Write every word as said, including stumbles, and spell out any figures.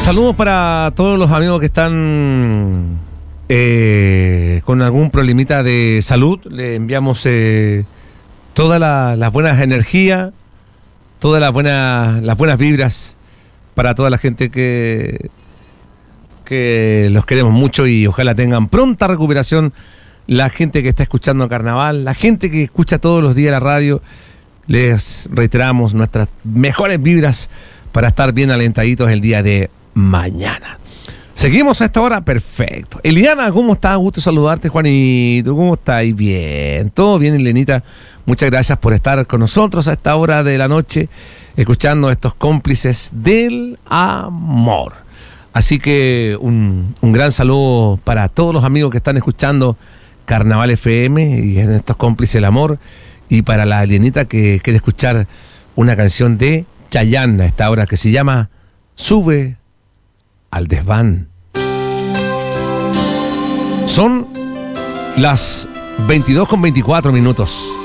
Saludos para todos los amigos que están eh, con algún problemita de salud. Le enviamos eh, todas la, las buenas energías, todas las buenas, las buenas vibras para toda la gente que, que los queremos mucho y ojalá tengan pronta recuperación. La gente que está escuchando Carnaval, la gente que escucha todos los días la radio, les reiteramos nuestras mejores vibras para estar bien alentaditos el día de mañana. ¿Seguimos a esta hora? Perfecto. Eliana, ¿cómo estás? Gusto saludarte, Juanito. ¿Cómo estás? Bien. ¿Todo bien, Elenita? Muchas gracias por estar con nosotros a esta hora de la noche, escuchando a estos cómplices del amor. Así que un, un gran saludo para todos los amigos que están escuchando Carnaval F M y en estos cómplices del amor, y para la Elianita que quiere escuchar una canción de Chayanne a esta hora que se llama Sube al Desván. Son las veintidós con veinticuatro minutos.